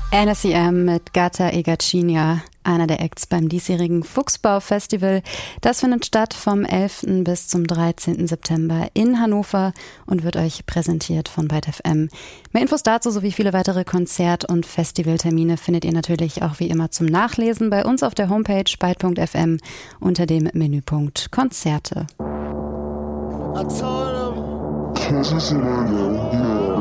NSEM mit Gata e Gacinia, einer der Acts beim diesjährigen Fuchsbau-Festival. Das findet statt vom 11. bis zum 13. September in Hannover und wird euch präsentiert von Byte FM. Mehr Infos dazu sowie viele weitere Konzert- und Festivaltermine findet ihr natürlich auch wie immer zum Nachlesen bei uns auf der Homepage byte.fm unter dem Menüpunkt Konzerte. I told him,